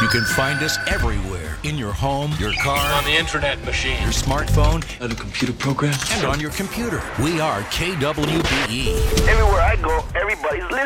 You can find us everywhere, in your home, your car, On the internet machine. your smartphone, On a computer program. and on your computer. We are KWBE. Everywhere I go, everybody's listening.